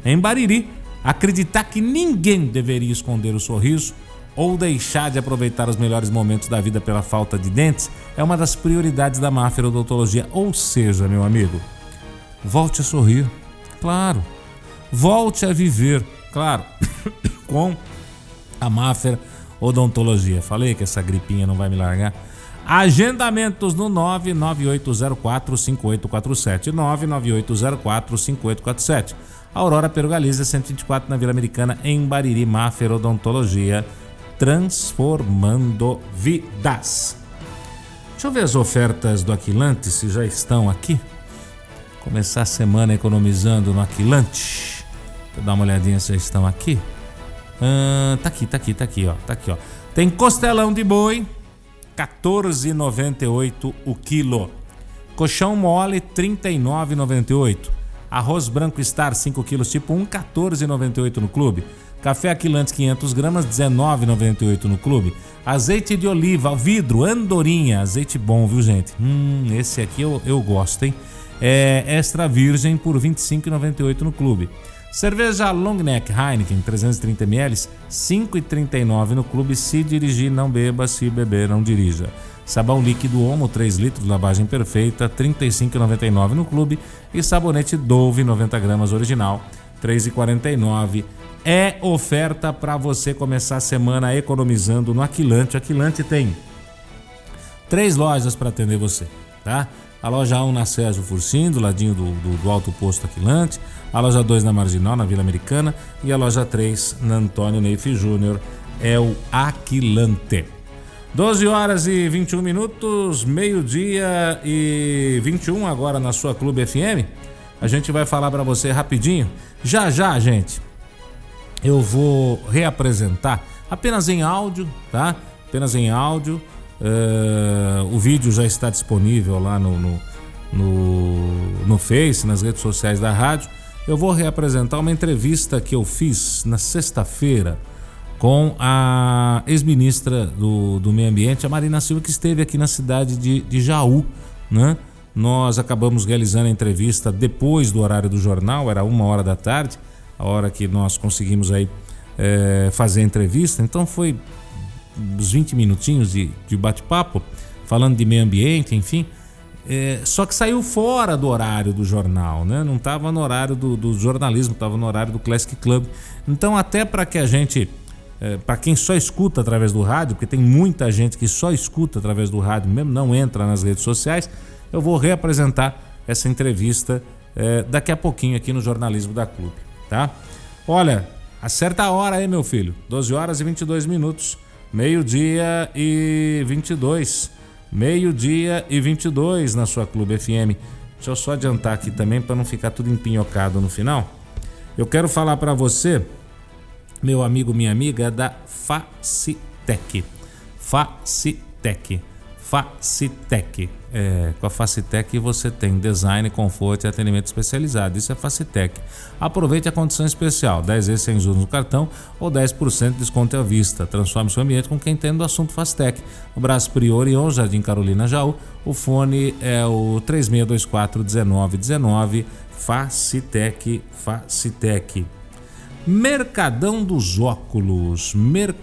em Bariri, acreditar que ninguém deveria esconder o sorriso ou deixar de aproveitar os melhores momentos da vida pela falta de dentes é uma das prioridades da Mafra Odontologia. Ou seja, meu amigo, volte a sorrir, claro. Volte a viver, claro, com a Mafra Odontologia. Falei que essa gripinha não vai me largar. Agendamentos no 99804-5847, 99804-5847. Aurora Perugaliza 124 na Vila Americana, em Bariri. Mafra Odontologia, transformando vidas. Deixa eu ver as ofertas do Aquilante, se já estão aqui. Começar a semana economizando no Aquilante. Deixa eu dar uma olhadinha se já estão aqui. Tá aqui, ó. Tem costelão de boi, R$14,98 o quilo. Colchão mole, R$39,98. Arroz branco Star 5 quilos tipo 1, R$14,98 no clube. Café Aquilante 500 gramas, R$19,98 no clube. Azeite de oliva, vidro, Andorinha, azeite bom, viu, gente? Esse aqui eu gosto, hein? É extra virgem por R$25,98 no clube. Cerveja Long Neck Heineken 330 ml, R$5,39 no clube. Se dirigir, não beba, se beber, não dirija. Sabão líquido Omo 3 litros, lavagem perfeita, R$35,99 no clube. E sabonete Dove 90 gramas original, R$3,49. É oferta para você começar a semana economizando no Aquilante. O Aquilante tem 3 lojas para atender você, tá? A loja 1 na Sérgio Fursim, do ladinho do Alto Posto Aquilante. A loja 2 na Marginal, na Vila Americana. E a loja 3 na Antônio Neif Júnior. É o Aquilante. 12 horas e 21 minutos, meio-dia e 21 agora na sua Clube FM. A gente vai falar para você rapidinho. Já, gente, eu vou reapresentar apenas em áudio, tá? Apenas em áudio. O vídeo já está disponível lá no Face, nas redes sociais da rádio. Eu vou reapresentar uma entrevista que eu fiz na sexta-feira com a ex-ministra do Meio Ambiente, a Marina Silva, que esteve aqui na cidade de Jaú, né? Nós acabamos realizando a entrevista depois do horário do jornal, era 1h da tarde, a hora que nós conseguimos aí fazer a entrevista. Então foi uns 20 minutinhos de bate-papo, falando de meio ambiente, enfim. Só que saiu fora do horário do jornal, né? Não estava no horário do jornalismo, estava no horário do Classic Club. Então, até para que a gente, para quem só escuta através do rádio, porque tem muita gente que só escuta através do rádio, mesmo não entra nas redes sociais, eu vou reapresentar essa entrevista daqui a pouquinho aqui no Jornalismo da Clube, tá? Olha, acerta a hora aí, meu filho, 12 horas e 22 minutos, meio-dia e 22. Meio-dia e 22 na sua Clube FM. Deixa eu só adiantar aqui também para não ficar tudo empinhocado no final. Eu quero falar para você, meu amigo, minha amiga, da Facitec. Facitec. Com a Facitec você tem design, conforto e atendimento especializado. Isso é Facitec. Aproveite a condição especial, 10 vezes sem juros no cartão ou 10% de desconto à vista. Transforme seu ambiente com quem entende do assunto. Facitec. No Brás Priorion, Jardim Carolina, Jaú. O fone é o 3624-1919. Facitec. Mercadão dos Óculos,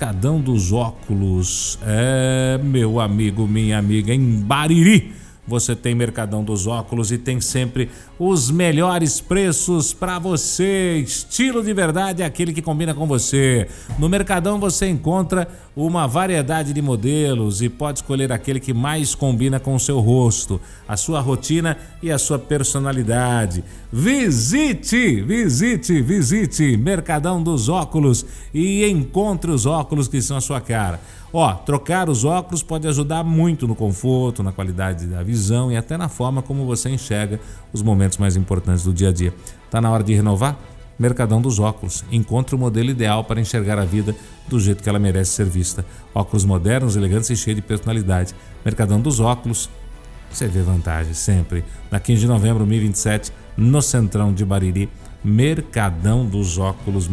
meu amigo, minha amiga, em Bariri você tem Mercadão dos Óculos e tem sempre os melhores preços para você. Estilo de verdade é aquele que combina com você. No Mercadão você encontra uma variedade de modelos e pode escolher aquele que mais combina com o seu rosto, a sua rotina e a sua personalidade. Visite Mercadão dos Óculos e encontre os óculos que são a sua cara. Trocar os óculos pode ajudar muito no conforto, na qualidade da visão e até na forma como você enxerga os momentos mais importantes do dia a dia. Tá na hora de renovar? Mercadão dos Óculos. Encontre o modelo ideal para enxergar a vida do jeito que ela merece ser vista. Óculos modernos, elegantes e cheios de personalidade. Mercadão dos Óculos. Você vê vantagem sempre. Na 15 de novembro de 2027, no Centrão de Bariri. Mercadão dos Óculos.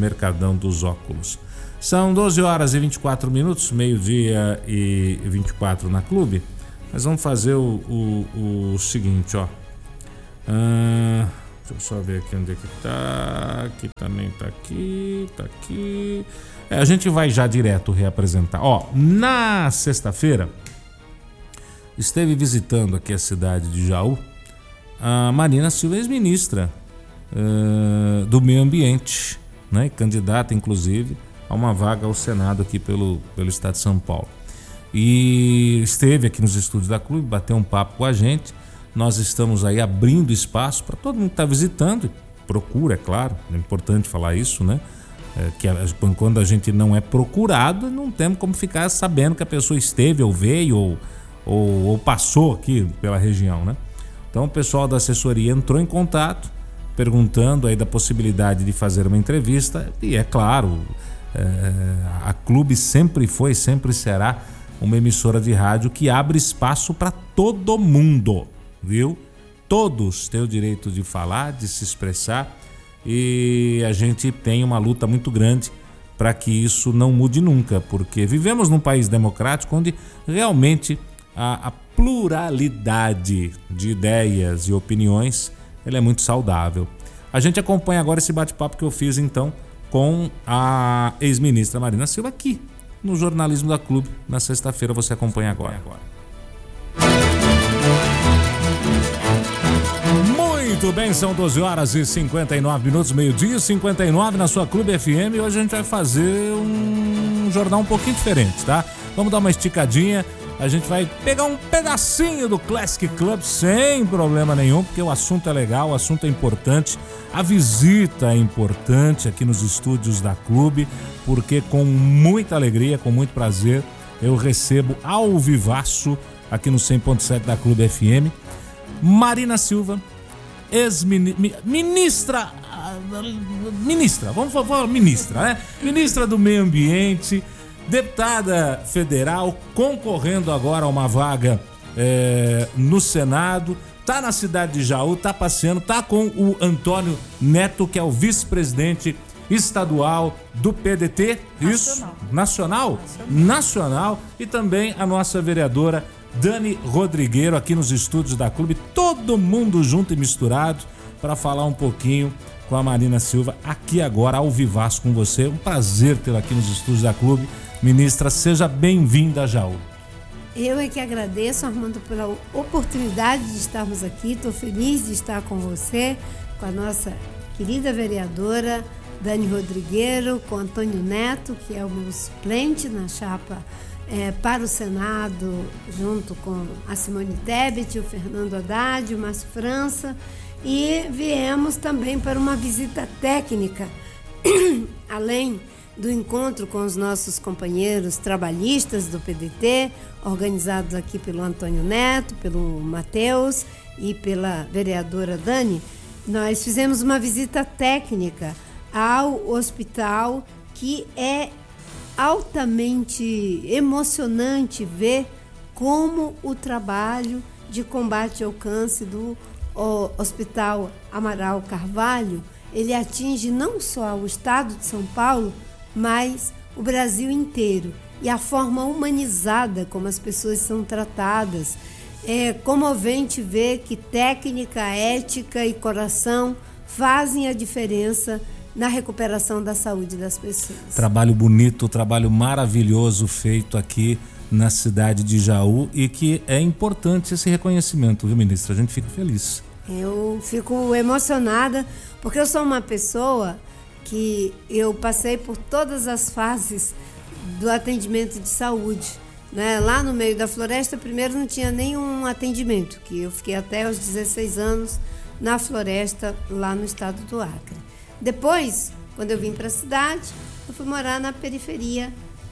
São 12 horas e 24 minutos, meio-dia e 24 na Clube. Mas vamos fazer o seguinte, Deixa eu só ver aqui onde é que tá. Aqui também tá aqui, tá aqui. A gente vai já direto reapresentar. Ó, na sexta-feira, esteve visitando aqui a cidade de Jaú a Marina Silva, ex-ministra do Meio Ambiente, né? Candidata, inclusive, a uma vaga ao Senado aqui pelo estado de São Paulo. E esteve aqui nos estúdios da Clube, bateu um papo com a gente. Nós estamos aí abrindo espaço para todo mundo que está visitando. Procura, é claro, é importante falar isso, né? Que quando a gente não é procurado, não temos como ficar sabendo que a pessoa esteve ou veio ou passou aqui pela região, né? Então o pessoal da assessoria entrou em contato, perguntando aí da possibilidade de fazer uma entrevista. E é claro, a Clube sempre foi, sempre será uma emissora de rádio que abre espaço para todo mundo. Viu? Todos têm o direito de falar, de se expressar, e a gente tem uma luta muito grande para que isso não mude nunca, porque vivemos num país democrático onde realmente a pluralidade de ideias e opiniões ela é muito saudável. A gente acompanha agora esse bate-papo que eu fiz então com a ex-ministra Marina Silva aqui no Jornalismo da Clube. Na sexta-feira você acompanha agora. Muito bem, são 12 horas e 59 minutos, meio-dia 59 na sua Clube FM. Hoje a gente vai fazer um jornal um pouquinho diferente, tá? Vamos dar uma esticadinha, a gente vai pegar um pedacinho do Classic Club sem problema nenhum, porque o assunto é legal, o assunto é importante, a visita é importante aqui nos estúdios da Clube, porque com muita alegria, com muito prazer, eu recebo ao vivaço aqui no 100.7 da Clube FM, Marina Silva, ex-ministra, vamos falar ministra, né? Ministra do Meio Ambiente, deputada federal, concorrendo agora a uma vaga no Senado, tá na cidade de Jaú, tá passeando, tá com o Antônio Neto, que é o vice-presidente estadual do PDT, isso? Nacional, e também a nossa vereadora Dani Rodrigueiro aqui nos estúdios da Clube, todo mundo junto e misturado para falar um pouquinho com a Marina Silva aqui agora ao vivaço com você. Um prazer tê-la aqui nos estúdios da Clube. Ministra, seja bem-vinda a Jaú. Eu é que agradeço, Armando, pela oportunidade de estarmos aqui. Estou feliz de estar com você, com a nossa querida vereadora Dani Rodrigueiro, com Antônio Neto, que é o meu suplente na chapa para o Senado, junto com a Simone Tebet, o Fernando Haddad, o Márcio França, e viemos também para uma visita técnica, além do encontro com os nossos companheiros trabalhistas do PDT, organizados aqui pelo Antônio Neto, pelo Matheus e pela vereadora Dani. Nós fizemos uma visita técnica ao hospital, que é altamente emocionante ver como o trabalho de combate ao câncer do Hospital Amaral Carvalho, ele atinge não só o estado de São Paulo, mas o Brasil inteiro. E a forma humanizada como as pessoas são tratadas. É comovente ver que técnica, ética e coração fazem a diferença na recuperação da saúde das pessoas. Trabalho bonito, trabalho maravilhoso feito aqui na cidade de Jaú, e que é importante esse reconhecimento, viu, ministra? A gente fica feliz. Eu fico emocionada, porque eu sou uma pessoa que eu passei por todas as fases do atendimento de saúde, né? Lá no meio da floresta, primeiro não tinha nenhum atendimento, que eu fiquei até os 16 anos na floresta, lá no estado do Acre. Depois, quando eu vim para a cidade, eu fui morar na periferia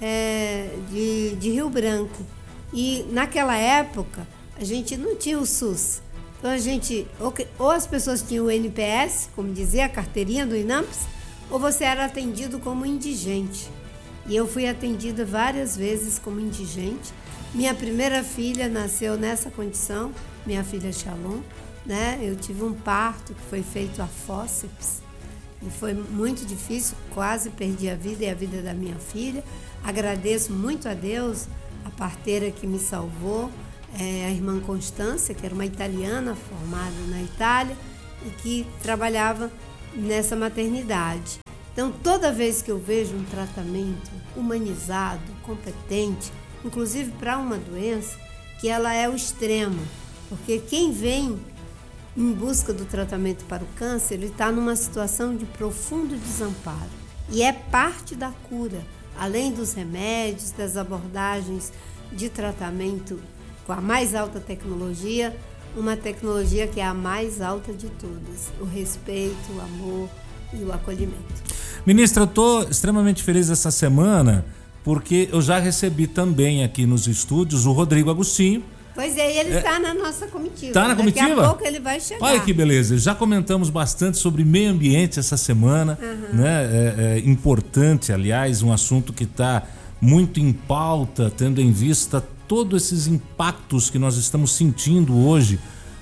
de Rio Branco. E naquela época, a gente não tinha o SUS. Então a gente, ou as pessoas tinham o NPS, como dizia a carteirinha do INAMPS, ou você era atendido como indigente. E eu fui atendida várias vezes como indigente. Minha primeira filha nasceu nessa condição, minha filha Shalom, né? Eu tive um parto que foi feito a fórceps. E foi muito difícil, quase perdi a vida e a vida da minha filha. Agradeço muito a Deus, a parteira que me salvou, a irmã Constância, que era uma italiana formada na Itália, e que trabalhava nessa maternidade. Então, toda vez que eu vejo um tratamento humanizado, competente, inclusive para uma doença, que ela é o extremo, porque quem vem em busca do tratamento para o câncer, ele está numa situação de profundo desamparo e é parte da cura, além dos remédios, das abordagens de tratamento com a mais alta tecnologia, uma tecnologia que é a mais alta de todas, o respeito, o amor e o acolhimento. Ministra, eu estou extremamente feliz essa semana porque eu já recebi também aqui nos estúdios o Rodrigo Agostinho. Pois é, ele está na nossa comitiva. Está na comitiva? Daqui a pouco ele vai chegar. Olha que beleza, já comentamos bastante sobre meio ambiente essa semana, né? É importante, aliás, um assunto que está muito em pauta, tendo em vista todos esses impactos que nós estamos sentindo hoje,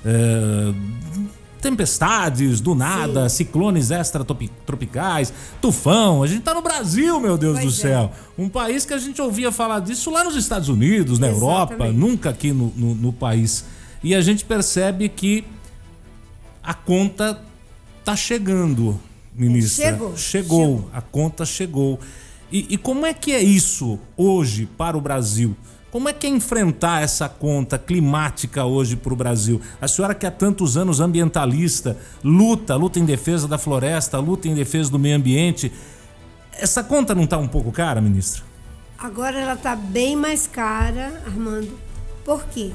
tempestades do nada, sim, ciclones extratropicais, tufão. A gente tá no Brasil, meu Deus do céu. Um país que a gente ouvia falar disso lá nos Estados Unidos, na Europa, nunca aqui no país. E a gente percebe que a conta tá chegando, ministra. Chegou. A conta chegou. E como é que é isso hoje para o Brasil? Como é que é enfrentar essa conta climática hoje para o Brasil? A senhora que há tantos anos ambientalista, luta em defesa da floresta, luta em defesa do meio ambiente. Essa conta não está um pouco cara, ministra? Agora ela está bem mais cara, Armando. Por quê?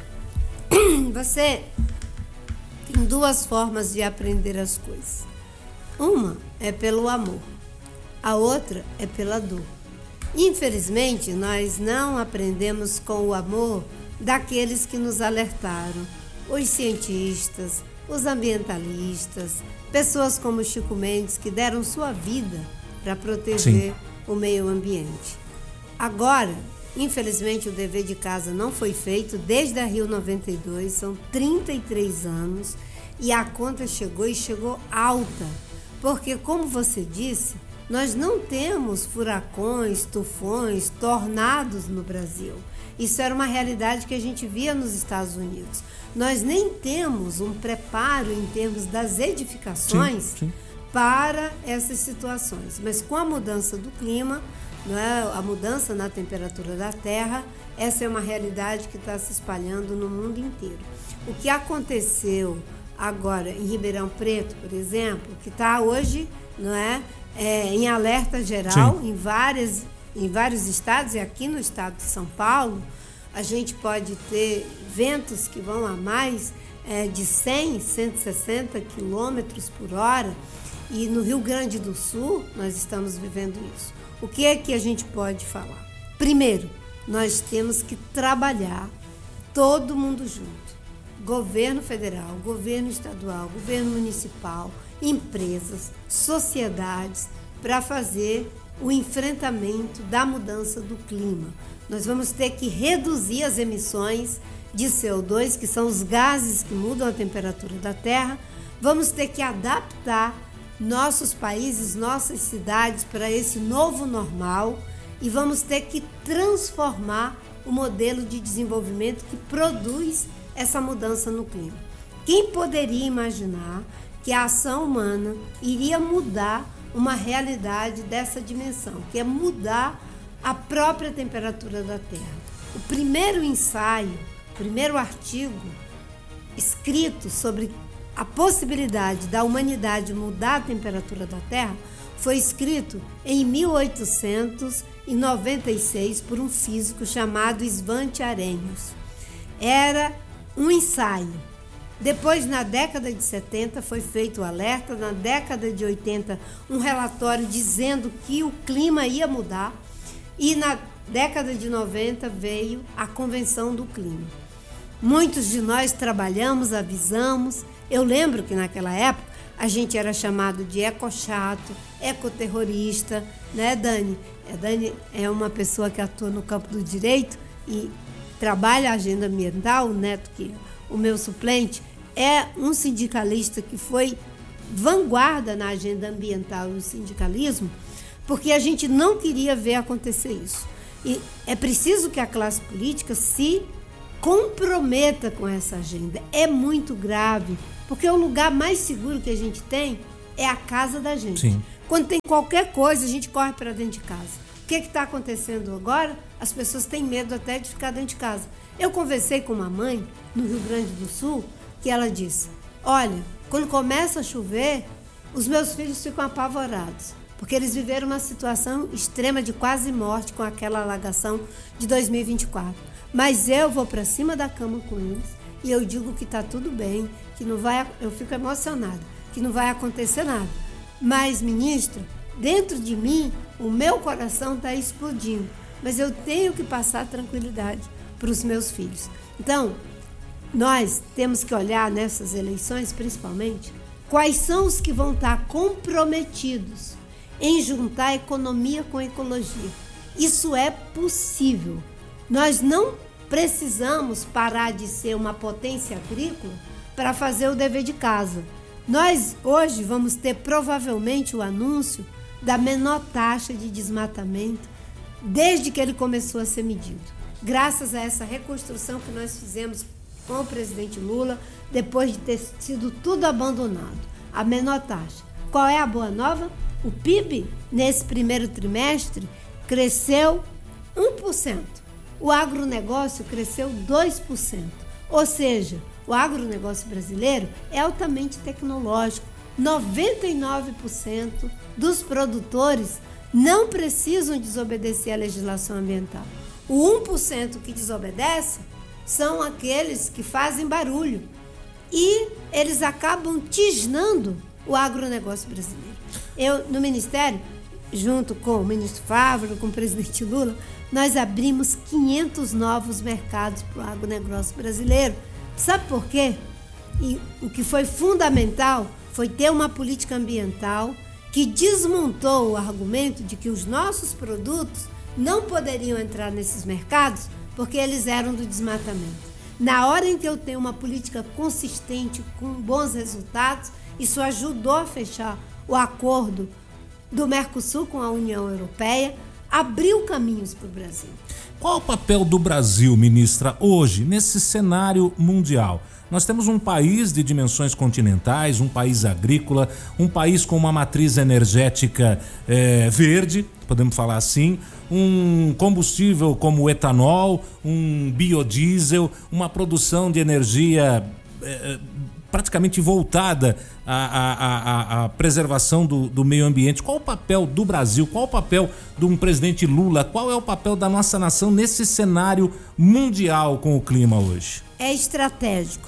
Você tem duas formas de aprender as coisas. Uma é pelo amor, a outra é pela dor. Infelizmente, nós não aprendemos com o amor daqueles que nos alertaram, os cientistas, os ambientalistas, pessoas como Chico Mendes, que deram sua vida para proteger o meio ambiente. Agora, infelizmente, o dever de casa não foi feito desde a Rio 92, são 33 anos, e a conta chegou e chegou alta, porque, como você disse, nós não temos furacões, tufões, tornados no Brasil. Isso era uma realidade que a gente via nos Estados Unidos. Nós nem temos um preparo em termos das edificações para essas situações. Mas com a mudança do clima, a mudança na temperatura da Terra, essa é uma realidade que está se espalhando no mundo inteiro. O que aconteceu agora em Ribeirão Preto, por exemplo, que está hoje, em alerta geral em vários estados, e aqui no estado de São Paulo a gente pode ter ventos que vão a mais de 100, 160 quilômetros por hora, e no Rio Grande do Sul nós estamos vivendo isso. O que é que a gente pode falar? Primeiro, nós temos que trabalhar todo mundo junto, governo federal, governo estadual, governo municipal, empresas, sociedades, para fazer o enfrentamento da mudança do clima. Nós vamos ter que reduzir as emissões de CO2, que são os gases que mudam a temperatura da Terra. Vamos ter que adaptar nossos países, nossas cidades para esse novo normal, e vamos ter que transformar o modelo de desenvolvimento que produz essa mudança no clima. Quem poderia imaginar que a ação humana iria mudar uma realidade dessa dimensão, que é mudar a própria temperatura da Terra? O primeiro ensaio, o primeiro artigo escrito sobre a possibilidade da humanidade mudar a temperatura da Terra foi escrito em 1896 por um físico chamado Svante Arrhenius. Era um ensaio. Depois, na década de 70, foi feito o alerta. Na década de 80, um relatório dizendo que o clima ia mudar. E na década de 90 veio a Convenção do Clima. Muitos de nós trabalhamos, avisamos. Eu lembro que naquela época a gente era chamado de ecochato, ecoterrorista, né, Dani? A Dani é uma pessoa que atua no campo do direito e trabalha a agenda ambiental. O Neto, que é o meu suplente, é um sindicalista que foi vanguarda na agenda ambiental e o sindicalismo, porque a gente não queria ver acontecer isso. E é preciso que a classe política se comprometa com essa agenda. É muito grave, porque o lugar mais seguro que a gente tem é a casa da gente. Sim. Quando tem qualquer coisa, a gente corre para dentro de casa. O que está acontecendo agora? As pessoas têm medo até de ficar dentro de casa. Eu conversei com uma mãe no Rio Grande do Sul, que ela disse, olha, quando começa a chover, os meus filhos ficam apavorados, porque eles viveram uma situação extrema de quase morte com aquela alagação de 2024. Mas eu vou para cima da cama com eles e eu digo que está tudo bem, que não vai, eu fico emocionada, que não vai acontecer nada. Mas, ministra, dentro de mim, o meu coração está explodindo, mas eu tenho que passar tranquilidade para os meus filhos. Então, nós temos que olhar nessas eleições, principalmente, quais são os que vão estar comprometidos em juntar economia com ecologia. Isso é possível. Nós não precisamos parar de ser uma potência agrícola para fazer o dever de casa. Nós, hoje, vamos ter provavelmente o anúncio da menor taxa de desmatamento desde que ele começou a ser medido. Graças a essa reconstrução que nós fizemos com o presidente Lula, depois de ter sido tudo abandonado. A menor taxa. Qual é a boa nova? O PIB, nesse primeiro trimestre, cresceu 1%. O agronegócio cresceu 2%. Ou seja, o agronegócio brasileiro é altamente tecnológico. 99% dos produtores não precisam desobedecer à legislação ambiental. O 1% que desobedece são aqueles que fazem barulho e eles acabam tisnando o agronegócio brasileiro. Eu, no Ministério, junto com o ministro Fávaro, com o presidente Lula, nós abrimos 500 novos mercados para o agronegócio brasileiro. Sabe por quê? E o que foi fundamental foi ter uma política ambiental que desmontou o argumento de que os nossos produtos não poderiam entrar nesses mercados porque eles eram do desmatamento. Na hora em que eu tenho uma política consistente, com bons resultados, isso ajudou a fechar o acordo do Mercosul com a União Europeia, abriu caminhos para o Brasil. Qual o papel do Brasil, ministra, hoje, nesse cenário mundial? Nós temos um país de dimensões continentais, um país agrícola, um país com uma matriz energética verde, podemos falar assim, um combustível como o etanol, um biodiesel, uma produção de energia praticamente voltada à preservação do meio ambiente. Qual o papel do Brasil? Qual o papel de um presidente Lula? Qual é o papel da nossa nação nesse cenário mundial com o clima hoje? É estratégico.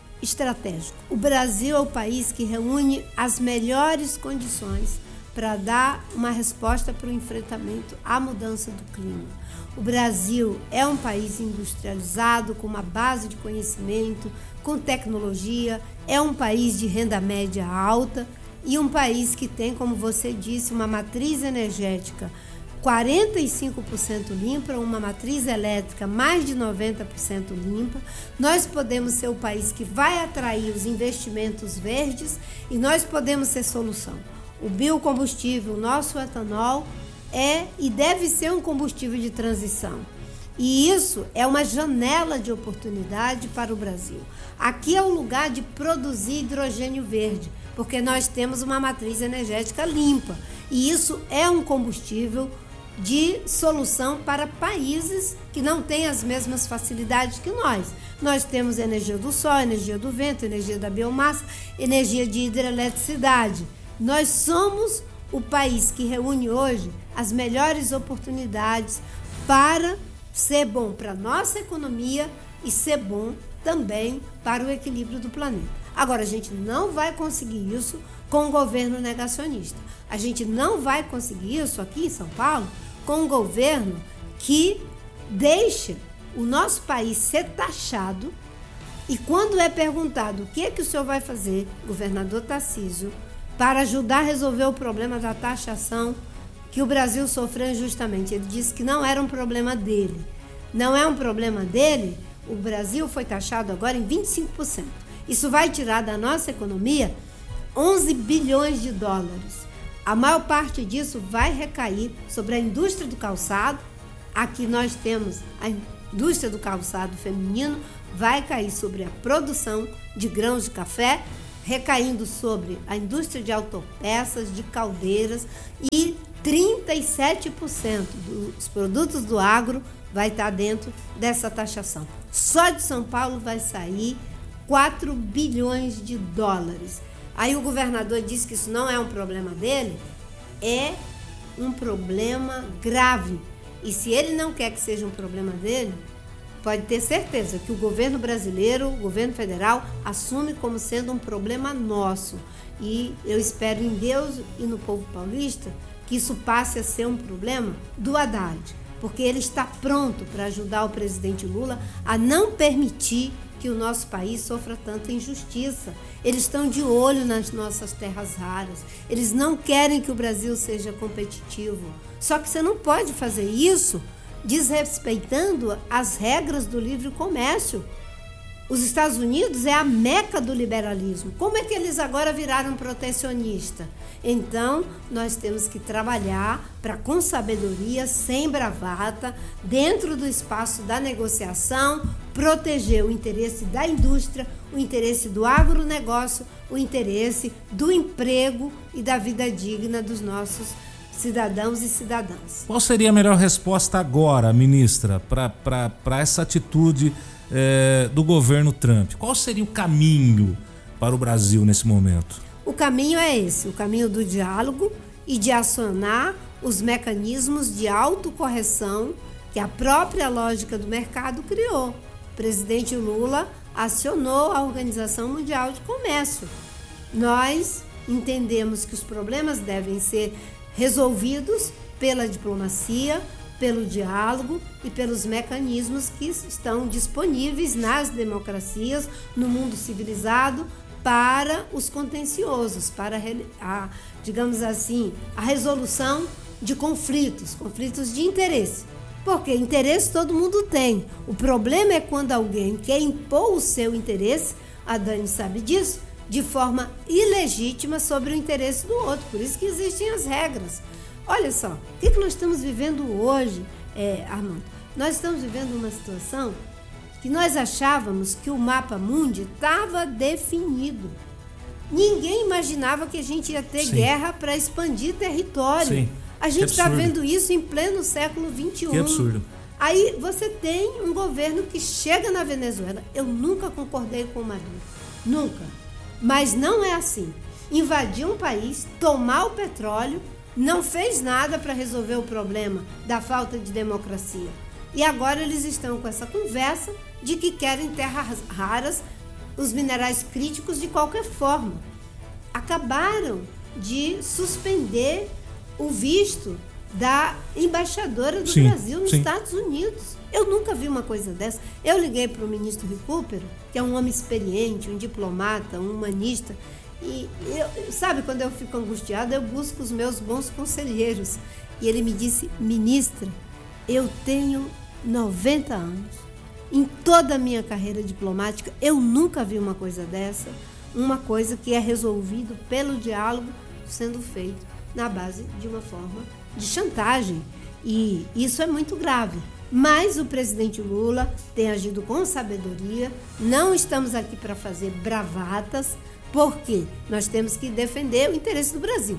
O Brasil é o país que reúne as melhores condições para dar uma resposta para o enfrentamento à mudança do clima. O Brasil é um país industrializado, com uma base de conhecimento, com tecnologia, é um país de renda média alta e um país que tem, como você disse, uma matriz energética 45% limpa, uma matriz elétrica mais de 90% limpa. Nós podemos ser o país que vai atrair os investimentos verdes e nós podemos ser solução. O biocombustível, o nosso etanol, é e deve ser um combustível de transição. E isso é uma janela de oportunidade para o Brasil. Aqui é o lugar de produzir hidrogênio verde, porque nós temos uma matriz energética limpa. E isso é um combustível de solução para países que não têm as mesmas facilidades que nós. Nós temos energia do sol, energia do vento, energia da biomassa, energia de hidroeletricidade. Nós somos o país que reúne hoje as melhores oportunidades para ser bom para a nossa economia e ser bom também para o equilíbrio do planeta. Agora, a gente não vai conseguir isso com um governo negacionista. A gente não vai conseguir isso aqui em São Paulo com um governo que deixa o nosso país ser taxado e quando é perguntado o que é que o senhor vai fazer, governador Tarcísio, para ajudar a resolver o problema da taxação que o Brasil sofreu injustamente. Ele disse que não era um problema dele. Não é um problema dele, o Brasil foi taxado agora em 25%. Isso vai tirar da nossa economia 11 bilhões de dólares. A maior parte disso vai recair sobre a indústria do calçado. Aqui nós temos indústria do calçado feminino, vai cair sobre a produção de grãos de café, recaindo sobre a indústria de autopeças, de caldeiras, e 37% dos produtos do agro vai estar dentro dessa taxação. Só de São Paulo vai sair 4 bilhões de dólares. Aí o governador disse que isso não é um problema dele, é um problema grave. E se ele não quer que seja um problema dele, pode ter certeza que o governo brasileiro, o governo federal, assume como sendo um problema nosso. E eu espero em Deus e no povo paulista que isso passe a ser um problema do Haddad, porque ele está pronto para ajudar o presidente Lula a não permitir que o nosso país sofra tanta injustiça. Eles estão de olho nas nossas terras raras. Eles não querem que o Brasil seja competitivo. Só que você não pode fazer isso desrespeitando as regras do livre comércio. Os Estados Unidos é a meca do liberalismo. Como é que eles agora viraram protecionista? Então, nós temos que trabalhar para, com sabedoria, sem bravata, dentro do espaço da negociação, proteger o interesse da indústria, o interesse do agronegócio, o interesse do emprego e da vida digna dos nossos cidadãos e cidadãs. Qual seria a melhor resposta agora, ministra, para essa atitude do governo Trump? Qual seria o caminho para o Brasil nesse momento? O caminho é esse, o caminho do diálogo e de acionar os mecanismos de autocorreção que a própria lógica do mercado criou. O presidente Lula acionou a Organização Mundial de Comércio. Nós entendemos que os problemas devem ser resolvidos pela diplomacia, pelo diálogo e pelos mecanismos que estão disponíveis nas democracias, no mundo civilizado, para os contenciosos, para digamos assim, a resolução de conflitos de interesse. Porque interesse todo mundo tem. O problema é quando alguém quer impor o seu interesse, a Dani sabe disso, de forma ilegítima sobre o interesse do outro. Por isso que existem as regras. Olha só, o que nós estamos vivendo hoje, Armando? Nós estamos vivendo uma situação que nós achávamos que o mapa mundi estava definido. Ninguém imaginava que a gente ia ter guerra para expandir território. Sim. A gente está vendo isso em pleno século XXI. Que absurdo. Aí você tem um governo que chega na Venezuela. Eu nunca concordei com o Maduro. Nunca. Mas não é assim. Invadir um país, tomar o petróleo, não fez nada para resolver o problema da falta de democracia. E agora eles estão com essa conversa de que querem terras raras, os minerais críticos de qualquer forma. Acabaram de suspender o visto da embaixadora do Brasil nos Estados Unidos. Eu nunca vi uma coisa dessa. Eu liguei para o ministro Recupero, que é um homem experiente, um diplomata, um humanista, e sabe, quando eu fico angustiada, eu busco os meus bons conselheiros. E ele me disse: ministra, eu tenho 90 anos. Em toda a minha carreira diplomática, eu nunca vi uma coisa dessa, uma coisa que é resolvido pelo diálogo sendo feito na base de uma forma de chantagem. E isso é muito grave. Mas o presidente Lula tem agido com sabedoria. Não estamos aqui para fazer bravatas, porque nós temos que defender o interesse do Brasil.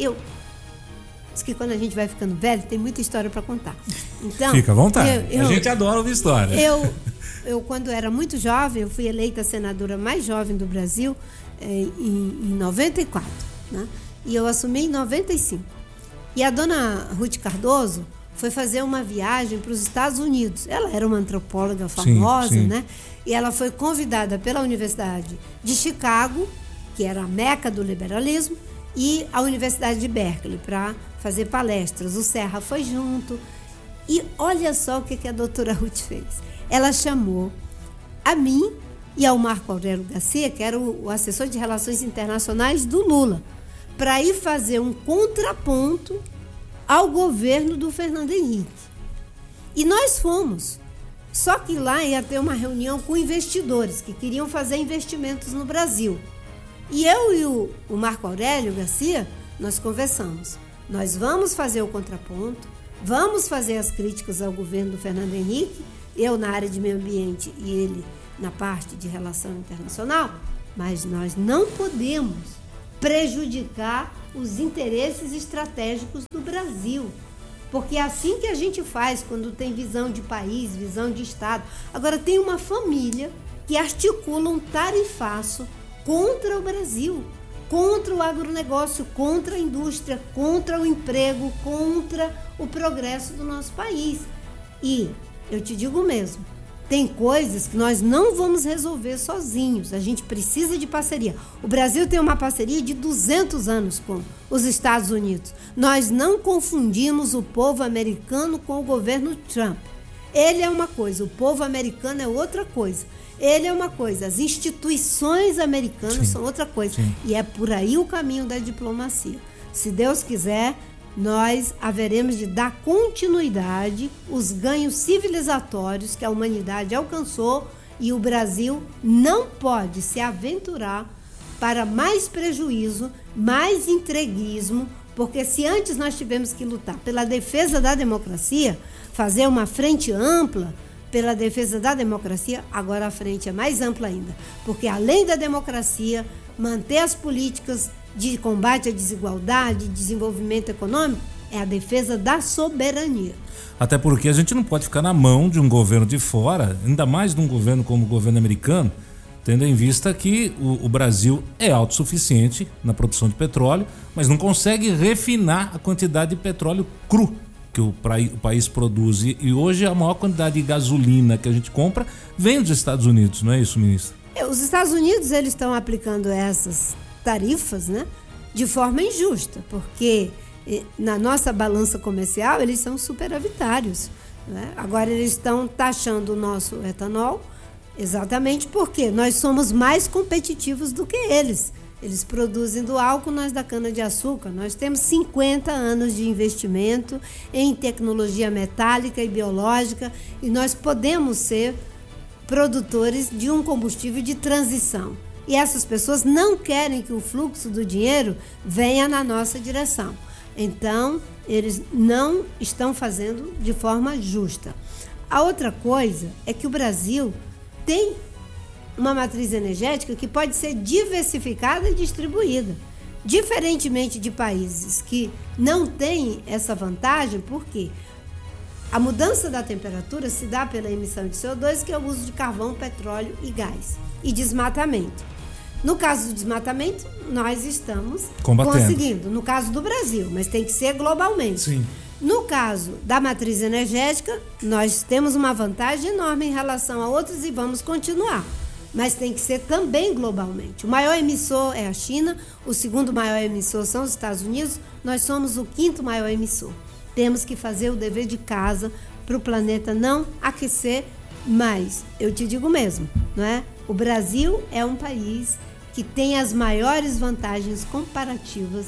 Diz que quando a gente vai ficando velho, tem muita história para contar. Então, fica à vontade. A gente adora ouvir história. Eu, quando era muito jovem, eu fui eleita a senadora mais jovem do Brasil em 94, né? E eu assumi em 95. E a dona Ruth Cardoso foi fazer uma viagem para os Estados Unidos. Ela era uma antropóloga famosa, sim. Né? E ela foi convidada pela Universidade de Chicago, que era a meca do liberalismo, e a Universidade de Berkeley, para fazer palestras. O Serra foi junto. E olha só o que a doutora Ruth fez. Ela chamou a mim e ao Marco Aurélio Garcia, que era o assessor de Relações Internacionais do Lula, para ir fazer um contraponto ao governo do Fernando Henrique. E nós fomos. Só que lá ia ter uma reunião com investidores que queriam fazer investimentos no Brasil. E eu e o Marco Aurélio Garcia, nós conversamos. Nós vamos fazer o contraponto, vamos fazer as críticas ao governo do Fernando Henrique eu na área de meio ambiente e ele na parte de relação internacional, mas nós não podemos prejudicar os interesses estratégicos do Brasil. Porque é assim que a gente faz quando tem visão de país, visão de Estado. Agora, tem uma família que articula um tarifaço contra o Brasil, contra o agronegócio, contra a indústria, contra o emprego, contra o progresso do nosso país. E eu te digo mesmo, tem coisas que nós não vamos resolver sozinhos, a gente precisa de parceria. O Brasil tem uma parceria de 200 anos com os Estados Unidos. Nós não confundimos o povo americano com o governo Trump. Ele é uma coisa, o povo americano é outra coisa. Ele é uma coisa, as instituições americanas são outra coisa. Sim. E é por aí o caminho da diplomacia. Se Deus quiser, nós haveremos de dar continuidade aos ganhos civilizatórios que a humanidade alcançou, e o Brasil não pode se aventurar para mais prejuízo, mais entreguismo, porque se antes nós tivemos que lutar pela defesa da democracia, fazer uma frente ampla pela defesa da democracia, agora a frente é mais ampla ainda, porque além da democracia, manter as políticas de combate à desigualdade, desenvolvimento econômico, é a defesa da soberania. Até porque a gente não pode ficar na mão de um governo de fora, ainda mais de um governo como o governo americano, tendo em vista que o Brasil é autossuficiente na produção de petróleo, mas não consegue refinar a quantidade de petróleo cru que o país produz. E hoje a maior quantidade de gasolina que a gente compra vem dos Estados Unidos, não é isso, ministro? Os Estados Unidos, eles estão aplicando essas tarifas, né, de forma injusta, porque na nossa balança comercial eles são superavitários, né? Agora eles estão taxando o nosso etanol exatamente porque nós somos mais competitivos do que eles. Eles produzem do álcool, nós da cana-de-açúcar. Nós temos 50 anos de investimento em tecnologia metálica e biológica e nós podemos ser produtores de um combustível de transição. E essas pessoas não querem que o fluxo do dinheiro venha na nossa direção. Então, eles não estão fazendo de forma justa. A outra coisa é que o Brasil tem uma matriz energética que pode ser diversificada e distribuída. Diferentemente de países que não têm essa vantagem, por quê? A mudança da temperatura se dá pela emissão de CO2, que é o uso de carvão, petróleo e gás, e desmatamento. No caso do desmatamento, nós estamos conseguindo, no caso do Brasil, mas tem que ser globalmente. Sim. No caso da matriz energética, nós temos uma vantagem enorme em relação a outros e vamos continuar. Mas tem que ser também globalmente. O maior emissor é a China, o segundo maior emissor são os Estados Unidos, nós somos o quinto maior emissor. Temos que fazer o dever de casa para o planeta não aquecer mais. Eu te digo mesmo, não é? O Brasil é um país que tem as maiores vantagens comparativas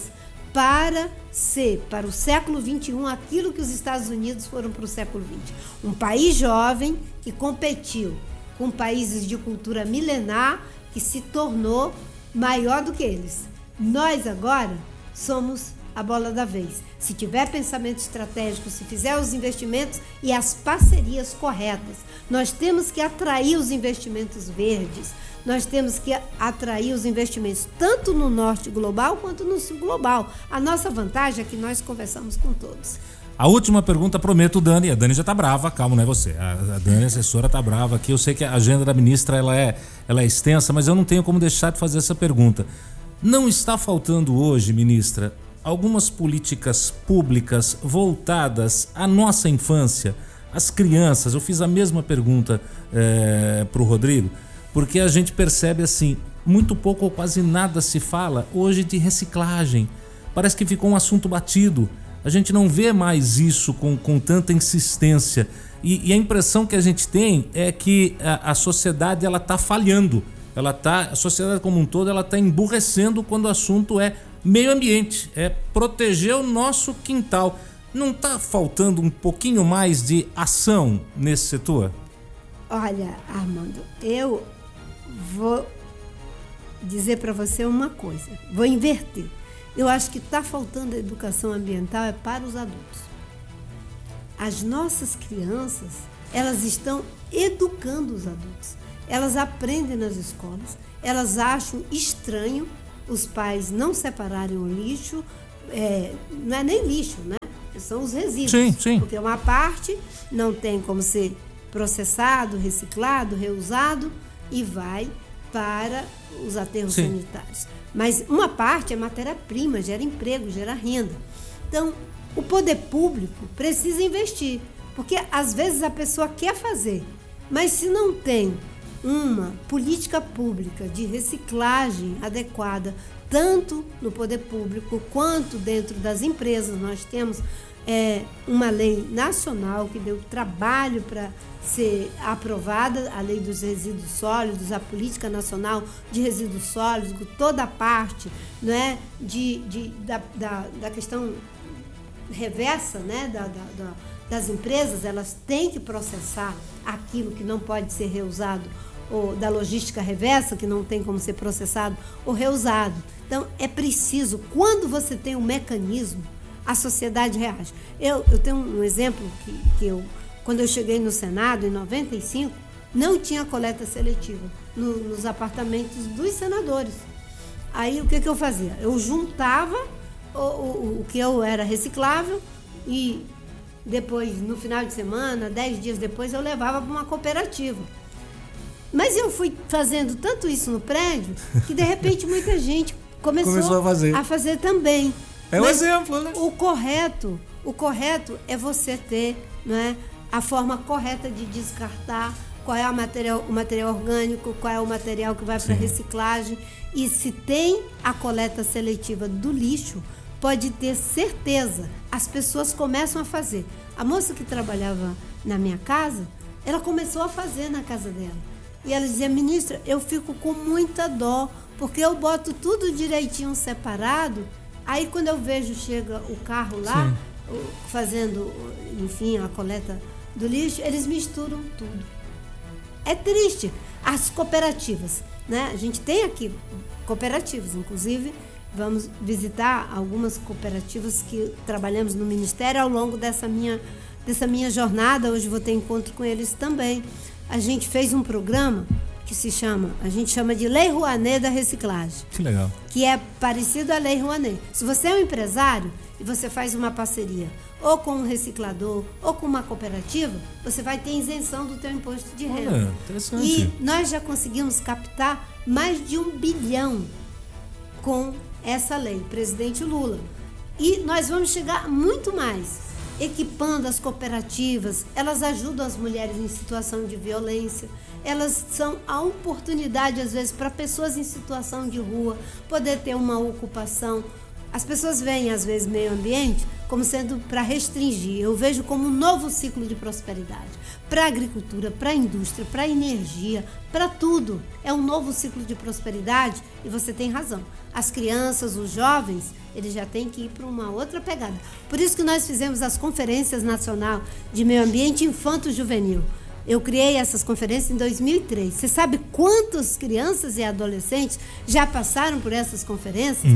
para ser, para o século XXI, aquilo que os Estados Unidos foram para o século XX. Um país jovem que competiu com países de cultura milenar, que se tornou maior do que eles. Nós agora somos a bola da vez. Se tiver pensamento estratégico, se fizer os investimentos e as parcerias corretas, nós temos que atrair os investimentos verdes, nós temos que atrair os investimentos tanto no norte global quanto no sul global. A nossa vantagem é que nós conversamos com todos. A última pergunta, prometo, Dani. A Dani já tá brava, calma, não é você. A Dani, a assessora, tá brava aqui. Eu sei que a agenda da ministra ela é extensa, mas eu não tenho como deixar de fazer essa pergunta. Não está faltando hoje, ministra, algumas políticas públicas voltadas à nossa infância, às crianças? Eu fiz a mesma pergunta para o Rodrigo, porque a gente percebe assim, muito pouco ou quase nada se fala hoje de reciclagem. Parece que ficou um assunto batido. A gente não vê mais isso com tanta insistência. E a impressão que a gente tem é que a sociedade ela está falhando. A sociedade como um todo ela está emburrecendo quando o assunto é meio ambiente, é proteger o nosso quintal. Não está faltando um pouquinho mais de ação nesse setor? Olha, Armando, eu vou dizer para você uma coisa, vou inverter. Eu acho que está faltando educação ambiental para os adultos. As nossas crianças elas estão educando os adultos. Elas aprendem nas escolas, elas acham estranho os pais não separarem o lixo, não é nem lixo, né? São os resíduos. Sim, sim. Porque uma parte não tem como ser processado, reciclado, reusado e vai para os aterros sanitários. Mas uma parte é matéria-prima, gera emprego, gera renda. Então, o poder público precisa investir, porque às vezes a pessoa quer fazer, mas se não tem uma política pública de reciclagem adequada, tanto no poder público quanto dentro das empresas, nós temos uma lei nacional que deu trabalho para ser aprovada, a lei dos resíduos sólidos, a política nacional de resíduos sólidos, toda a parte, né, da questão reversa, né, das empresas, elas têm que processar aquilo que não pode ser reusado, ou da logística reversa, que não tem como ser processado ou reusado. Então, é preciso, quando você tem um mecanismo, a sociedade reage. Eu tenho um exemplo que quando eu cheguei no Senado, em 95, não tinha coleta seletiva nos apartamentos dos senadores. Aí, o que eu fazia? Eu juntava o que eu era reciclável e depois, no final de semana, 10 dias depois, eu levava para uma cooperativa. Mas eu fui fazendo tanto isso no prédio que, de repente, muita gente começou a fazer também. É um exemplo, né? O correto é você ter, né, a forma correta de descartar, qual é o material orgânico, qual é o material que vai para reciclagem. E se tem a coleta seletiva do lixo, pode ter certeza, as pessoas começam a fazer. A moça que trabalhava na minha casa, ela começou a fazer na casa dela. E ela dizia: ministra, eu fico com muita dó, porque eu boto tudo direitinho separado. Aí, quando eu vejo, chega o carro lá, fazendo, enfim, a coleta do lixo, eles misturam tudo. É triste. As cooperativas, né? A gente tem aqui cooperativas, inclusive, vamos visitar algumas cooperativas que trabalhamos no Ministério ao longo dessa minha jornada. Hoje vou ter encontro com eles também. A gente fez um programa que a gente chama de Lei Rouanet da reciclagem. Que legal. Que é parecido à Lei Rouanet. Se você é um empresário e você faz uma parceria ou com um reciclador ou com uma cooperativa, você vai ter isenção do teu imposto de renda. Interessante. E nós já conseguimos captar mais de 1 bilhão com essa lei, presidente Lula. E nós vamos chegar muito mais. Equipando as cooperativas, elas ajudam as mulheres em situação de violência, elas são a oportunidade, às vezes, para pessoas em situação de rua poder ter uma ocupação. As pessoas veem, às vezes, meio ambiente como sendo para restringir. Eu vejo como um novo ciclo de prosperidade. Para a agricultura, para a indústria, para a energia, para tudo. É um novo ciclo de prosperidade e você tem razão. As crianças, os jovens, eles já têm que ir para uma outra pegada. Por isso que nós fizemos as conferências nacional de meio ambiente infanto-juvenil. Eu criei essas conferências em 2003. Você sabe quantas crianças e adolescentes já passaram por essas conferências?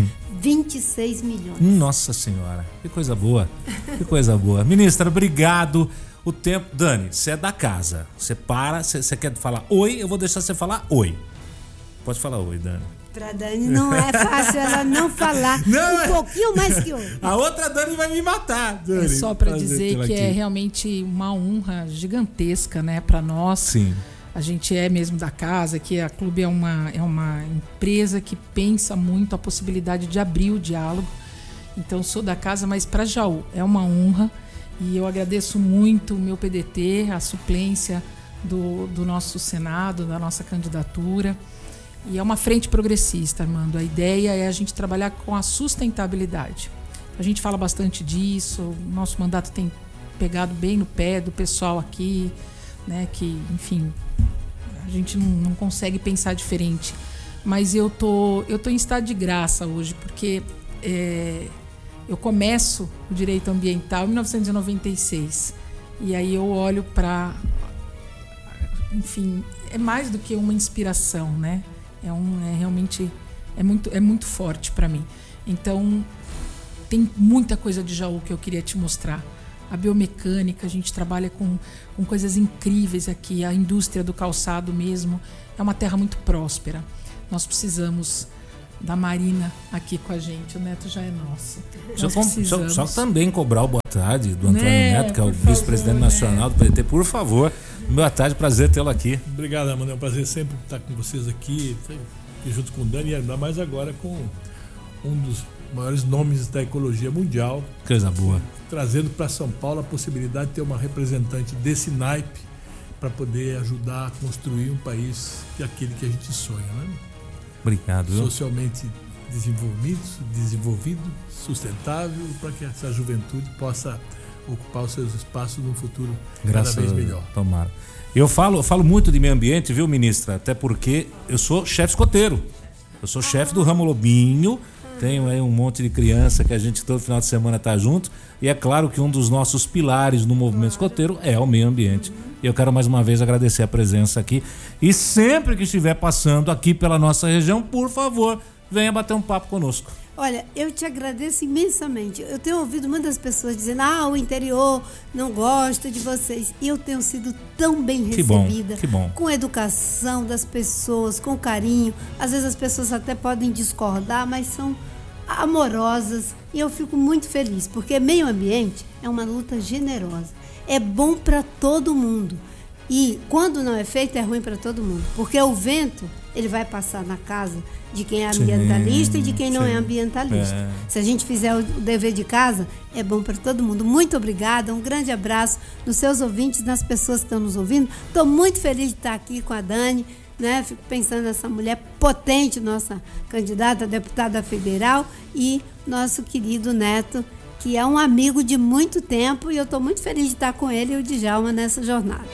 26 milhões. Nossa Senhora, que coisa boa. Que coisa boa. Ministra, obrigado. O tempo... Dani, você é da casa. Você você quer falar oi? Eu vou deixar você falar oi. Pode falar oi, Dani. Pra Dani não é fácil ela não falar pouquinho mais que oi. A outra Dani vai me matar, Dani. É só para dizer que é realmente uma honra gigantesca, né, para nós. Sim. A gente é mesmo da casa, que a Clube é uma empresa que pensa muito a possibilidade de abrir o diálogo. Então, sou da casa, mas para Jaú é uma honra. E eu agradeço muito o meu PDT, a suplência do nosso Senado, da nossa candidatura. E é uma frente progressista, Armando. A ideia é a gente trabalhar com a sustentabilidade. A gente fala bastante disso, o nosso mandato tem pegado bem no pé do pessoal aqui, né? Que, enfim, a gente não consegue pensar diferente. Mas eu tô em estado de graça hoje, porque eu começo o direito ambiental em 1996. E aí eu olho para... Enfim, é mais do que uma inspiração, né? Realmente é muito forte para mim. Então, tem muita coisa de Jaú que eu queria te mostrar. a biomecânica, a gente trabalha com coisas incríveis aqui, a indústria do calçado mesmo. É uma terra muito próspera. Nós precisamos da Marina aqui com a gente. O Neto já é nosso. Só também cobrar o boa tarde do Antônio Neto, que é o vice-presidente nacional do PT. Por favor, boa tarde, prazer tê-lo aqui. Obrigado, Amanda. É um prazer sempre estar com vocês aqui, junto com o Dani, e ainda mais agora com um dos maiores nomes da ecologia mundial. Coisa boa. Trazendo para São Paulo a possibilidade de ter uma representante desse naipe para poder ajudar a construir um país aquele que a gente sonha, né? Obrigado. Socialmente desenvolvido, sustentável, para que essa juventude possa ocupar os seus espaços num futuro cada vez melhor. Tomara. Eu falo muito de meio ambiente, viu, ministra? Até porque eu sou chefe escoteiro. Eu sou chefe do Ramo Lobinho. Tenho aí um monte de criança que a gente todo final de semana tá junto. E é claro que um dos nossos pilares no movimento escoteiro é o meio ambiente. E eu quero mais uma vez agradecer a presença aqui. E sempre que estiver passando aqui pela nossa região, por favor, venha bater um papo conosco. Olha, eu te agradeço imensamente. Eu tenho ouvido muitas pessoas dizendo: o interior não gosta de vocês. E eu tenho sido tão bem recebida. Que bom. Com a educação das pessoas, com carinho. Às vezes as pessoas até podem discordar, mas são amorosas. E eu fico muito feliz, porque meio ambiente é uma luta generosa. É bom para todo mundo. E quando não é feito, é ruim para todo mundo. Porque o vento, ele vai passar na casa de quem é ambientalista e de quem não é ambientalista. Se a gente fizer o dever de casa, é bom para todo mundo. Muito obrigada, um grande abraço nos seus ouvintes, nas pessoas que estão nos ouvindo. Estou muito feliz de estar aqui com a Dani, né? Fico pensando nessa mulher potente, nossa candidata a deputada federal, e nosso querido Neto, que é um amigo de muito tempo, e eu estou muito feliz de estar com ele e o Djalma nessa jornada.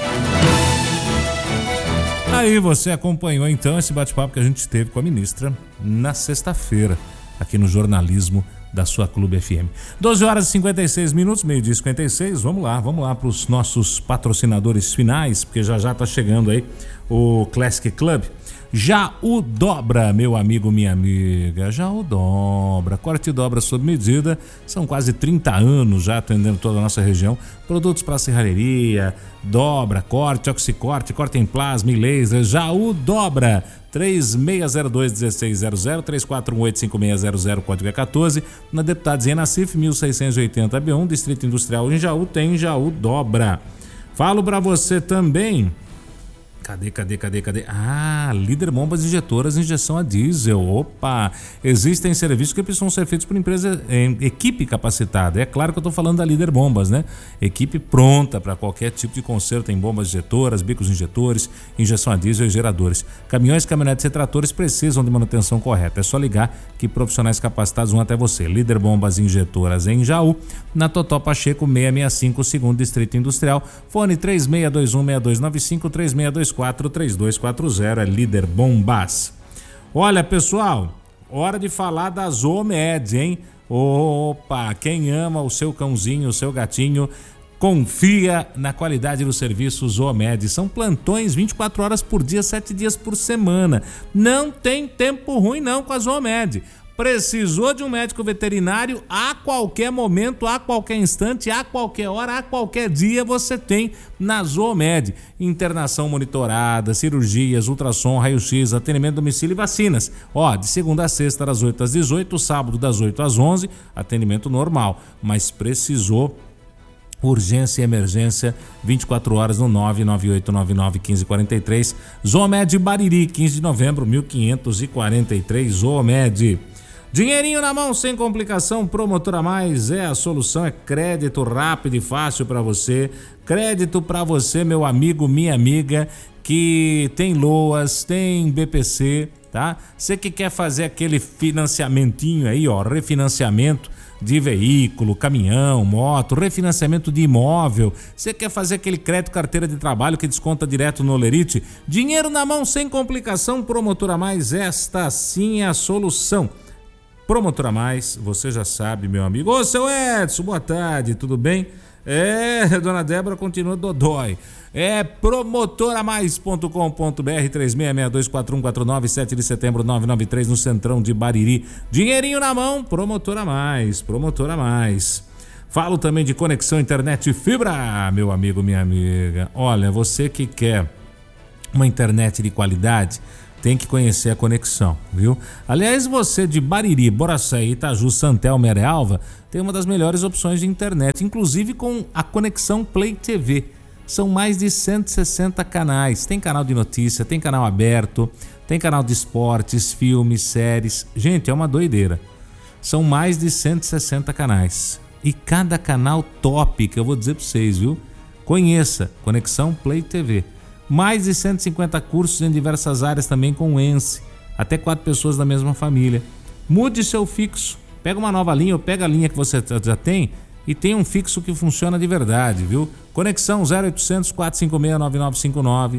Aí você acompanhou então esse bate-papo que a gente teve com a ministra na sexta-feira, aqui no jornalismo da sua Clube FM. 12 horas e 56 minutos, meio-dia e 56. Vamos lá para os nossos patrocinadores finais, porque já está chegando aí o Classic Club. Jaú Dobra, meu amigo, minha amiga. Jaú Dobra, corte e dobra sob medida. São quase 30 anos já atendendo toda a nossa região. Produtos para serralheria, dobra, corte, oxicorte, corte em plasma e laser. Jaú Dobra, 3602-1600, 3418-5600, código é 14. Na Deputados em Nassif, 1680 B1, Distrito Industrial em Jaú, tem Jaú Dobra. Falo para você também. Cadê? Líder Bombas Injetoras, injeção a diesel. Opa! Existem serviços que precisam ser feitos por empresa, equipe capacitada. É claro que eu estou falando da Líder Bombas, né? Equipe pronta para qualquer tipo de conserto em bombas injetoras, bicos injetores, injeção a diesel e geradores. Caminhões, caminhonetes e tratores precisam de manutenção correta. É só ligar que profissionais capacitados vão até você. Líder Bombas Injetoras em Jaú, na Totó Pacheco 665, segundo Distrito Industrial. Fone 3621-6295, 3624-3240, é Líder Bombas. Olha, pessoal, hora de falar da Zoomed, hein? Opa, quem ama o seu cãozinho, o seu gatinho, confia na qualidade do serviço Zoomed. São plantões 24 horas por dia, 7 dias por semana. Não tem tempo ruim não com a Zoomed. Precisou de um médico veterinário a qualquer momento, a qualquer instante, a qualquer hora, a qualquer dia você tem na Zoomed. Internação monitorada, cirurgias, ultrassom, raio-x, atendimento domicílio e vacinas. De segunda a sexta das 8 às 18, sábado das 8 às 11, atendimento normal. Mas precisou urgência e emergência, 24 horas no 998991543. Zoomed Bariri, 15 de novembro, 1543, Zoomed. Dinheirinho na mão, sem complicação, Promotora Mais é a solução, é crédito rápido e fácil para você. Crédito para você, meu amigo, minha amiga, que tem LOAS, tem BPC, tá? Você que quer fazer aquele financiamentinho aí, refinanciamento de veículo, caminhão, moto, refinanciamento de imóvel. Você quer fazer aquele crédito carteira de trabalho que desconta direto no Olerite? Dinheiro na mão, sem complicação, Promotora Mais, esta sim é a solução. Promotora Mais, você já sabe, meu amigo. Ô, seu Edson, boa tarde, tudo bem? Dona Débora continua dodói. Promotoramais.com.br, 36624149, 7 de setembro 993, no Centrão de Bariri. Dinheirinho na mão, Promotora Mais, Promotora Mais. Falo também de conexão internet fibra, meu amigo, minha amiga. Olha, você que quer uma internet de qualidade, tem que conhecer a Conexão, viu? Aliás, você de Bariri, Boraçaí, Itaju, Santelmo e Arealva tem uma das melhores opções de internet, inclusive com a Conexão Play TV. São mais de 160 canais. Tem canal de notícia, tem canal aberto, tem canal de esportes, filmes, séries. Gente, é uma doideira. São mais de 160 canais. E cada canal top, que eu vou dizer para vocês, viu? Conheça Conexão Play TV. Mais de 150 cursos em diversas áreas também com o ENSE. Até 4 pessoas da mesma família. Mude seu fixo. Pega uma nova linha ou pega a linha que você já tem e tem um fixo que funciona de verdade, viu? Conexão 0800 456 9959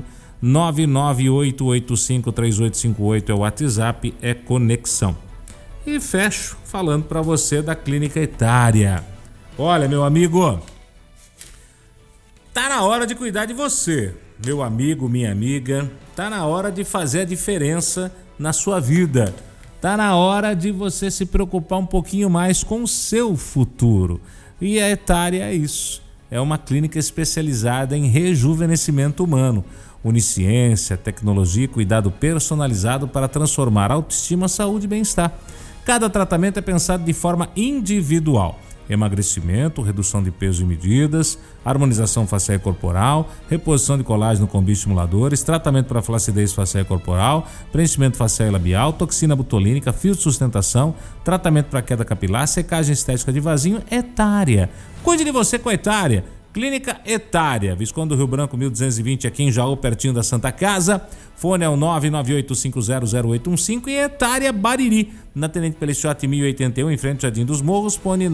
998853858 é o WhatsApp, é Conexão. E fecho falando para você da Clínica Etária. Olha, meu amigo, tá na hora de cuidar de você, meu amigo, minha amiga. Tá na hora de fazer a diferença na sua vida. Tá na hora de você se preocupar um pouquinho mais com o seu futuro. E a Etária é isso. É uma clínica especializada em rejuvenescimento humano. Onisciência, tecnologia e cuidado personalizado para transformar autoestima, saúde e bem-estar. Cada tratamento é pensado de forma individual. Emagrecimento, redução de peso e medidas, harmonização facial e corporal, reposição de colágeno com bioestimuladores, tratamento para flacidez facial e corporal, preenchimento facial e labial, toxina botulínica, fio de sustentação, tratamento para queda capilar, secagem estética de vasinho. Etária. Cuide de você com a Etária. Clínica Etária, Visconde do Rio Branco 1220, aqui em Jaú, pertinho da Santa Casa. Fone é o 998500815 e Etária Bariri, na Tenente Pelichotti 1081, em frente ao Jardim dos Morros. Fone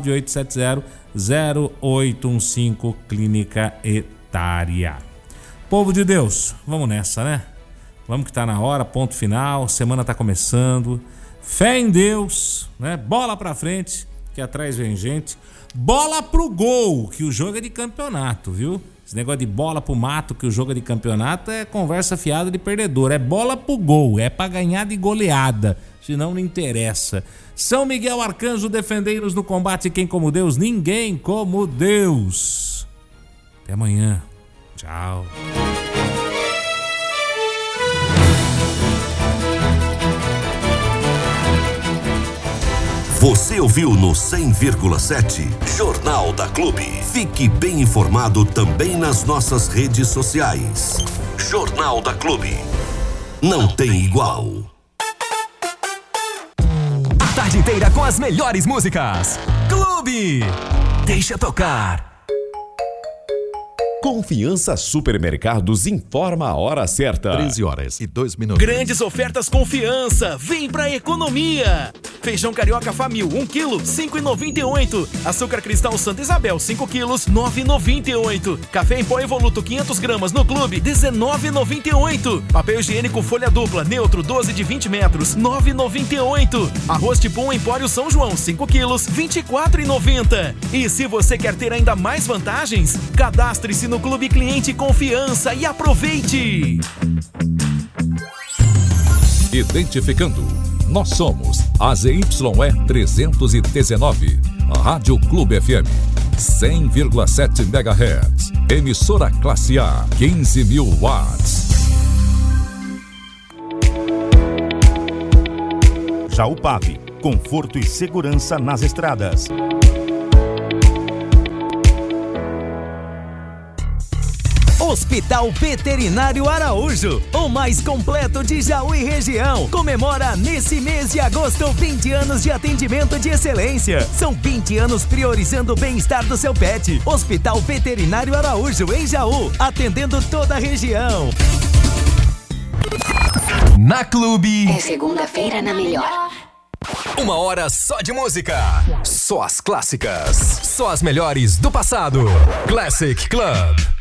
998700815, Clínica Etária. Povo de Deus, vamos nessa, né? Vamos que tá na hora, ponto final, semana tá começando. Fé em Deus, né? Bola pra frente, que atrás vem gente. Bola pro gol, que o jogo é de campeonato, viu? Esse negócio de bola pro mato, que o jogo é de campeonato, é conversa fiada de perdedor. É bola pro gol, é pra ganhar de goleada, senão não interessa. São Miguel Arcanjo, defendei-nos no combate. Quem como Deus? Ninguém como Deus. Até amanhã. Tchau. Você ouviu no 100,7 Jornal da Clube. Fique bem informado também nas nossas redes sociais. Jornal da Clube. Não tem igual. A tarde inteira com as melhores músicas. Clube. Deixa tocar. Confiança Supermercados informa a hora certa. 13h02. Grandes ofertas Confiança. Vem pra economia. Feijão carioca Famil 1 kg, 5,98. Açúcar cristal Santa Isabel 5 kg, 9,98. Café em pó Evoluto 500 gramas no Clube, 19,98. Papel higiênico folha dupla neutro 12 de 20 metros, 9,98. Arroz tipo 1 Empório São João 5 kg, 24,90. E se você quer ter ainda mais vantagens, cadastre-se no Clube Cliente Confiança e aproveite! Identificando. Nós somos a ZYE 319, Rádio Clube FM, 100,7 MHz, emissora classe A, 15.000 watts. Jaupave, conforto e segurança nas estradas. Hospital Veterinário Araújo, o mais completo de Jaú e região, comemora nesse mês de agosto 20 anos de atendimento de excelência. São 20 anos priorizando o bem-estar do seu pet. Hospital Veterinário Araújo, em Jaú, atendendo toda a região. Na Clube. É segunda-feira na melhor. 1 hora só de música. Só as clássicas. Só as melhores do passado. Classic Club.